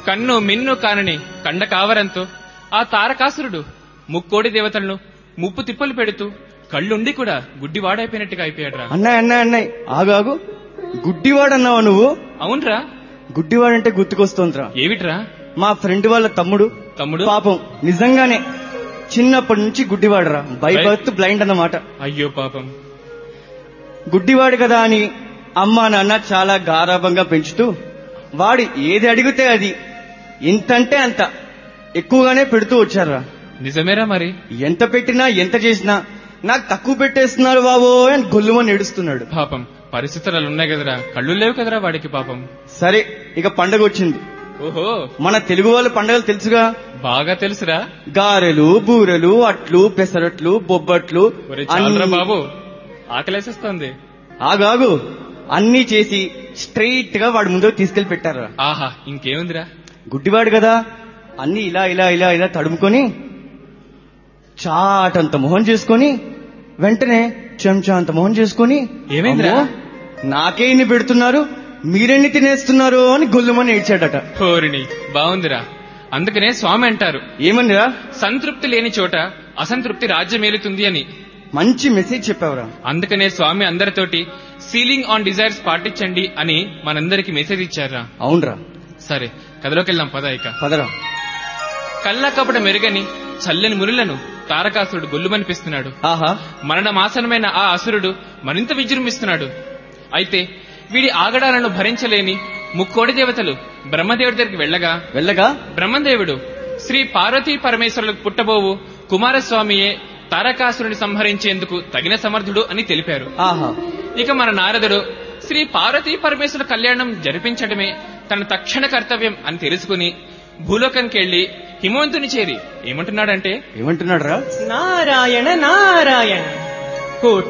కన్ను మిన్ను కానని కండ కావరంతో ఆ తారకాసురుడు ముక్కోడి దేవతలను ముప్పు తిప్పలు పెడుతూ కళ్ళుండి కూడా గుడ్డివాడైపోయినట్టుగా అయిపోయాడ్రా. అన్నయ్య ఆగాగు. గుడ్డివాడన్నావా నువ్వు? అవునరా. గుడ్డివాడంటే గుర్తుకొస్తోందిరా. ఏమిట్రా? మా ఫ్రెండ్ వాళ్ళ తమ్ముడు పాపం నిజంగానే చిన్నప్పటి నుంచి గుడ్డివాడరా. బై బర్త్ బ్లైండ్ అన్నమాట. అయ్యో పాపం. గుడ్డివాడు కదా అని అమ్మా నాన్న చాలా గారాభంగా పెంచుతూ వాడు ఏది అడిగితే అది ఇంతంటే అంత ఎక్కువగానే పెడుతూ వచ్చారా. నిజమేరా? మరి ఎంత పెట్టినా ఎంత చేసినా నాకు తక్కువ పెట్టేస్తున్నారు బాబో అని గొల్లుమని ఏడుస్తున్నాడు. పాపం పరిస్థితులు ఉన్నాయి కదరా, కళ్ళు లేవు కదరా వాడికి పాపం. సరే ఇక పండగ వచ్చింది. ఓహో, మన తెలుగు వాళ్ళ పండుగలు తెలుసుగా? బాగా తెలుసురా. గారెలు, బూరెలు, అట్లు, పెసరట్లు, బొబ్బట్లు. బాబు ఆకలేసేస్తోంది. ఆగాగు. అన్నీ చేసి స్ట్రైట్ గా వాడి ముందు తీసుకెళ్లి పెట్టారా. ఆహా, ఇంకేముందిరా. గుడ్డివాడు కదా అన్ని ఇలా ఇలా ఇలా ఇలా తడుముకొని చాటంత మొహం చేసుకొని వెంటనే చెంచా అంత మొహం చేసుకొని ఏమైందిరా నాకే ఇన్ని పెడుతున్నారు మీరెన్ని తినేస్తున్నారు అని గొల్లుమని ఏడ్చాడట. హోరిని బాగుందిరా. అందుకనే స్వామి అంటారు ఏమనిరా, సంతృప్తి లేని చోట అసంతృప్తి రాజ్యమేలుతుంది అని. మంచి మెసేజ్ చెప్పావురా. అందుకనే స్వామి అందరితోటి సీలింగ్ ఆన్ డిజైర్స్ పాటించండి అని మనందరికి మెసేజ్ ఇచ్చారా. అవునరా. సరే కథలోకి వెళ్దాం పద. ఇక పదరా. కళ్ళ కపట మెరుగని చల్లని మురులను తారకాసురుడు గొల్లుమనిపిస్తున్నాడు. ఆహా, మరణమాసనమైన ఆ అసురుడు మరింత విజృంభిస్తున్నాడు. అయితే వీడి ఆగడాలను భరించలేని ముక్కోడి దేవతలు బ్రహ్మదేవుడి దగ్గరికి వెళ్ళగా బ్రహ్మదేవుడు శ్రీ పార్వతీ పరమేశ్వరులకు పుట్టబోవు కుమారస్వామియే తారకాసురుని సంహరించేందుకు తగిన సమర్థుడు అని తెలిపారు. ఇక మన నారదుడు శ్రీ పార్వతీ పరమేశ్వర కళ్యాణం జరిపించడమే తన తక్షణ కర్తవ్యం అని తెలుసుకుని భూలోకానికి వెళ్లి హిమవంతుని చేరి ఏమంటున్నాడంటే, ఏమంటున్నాడు రా? నారాయణ నారాయణ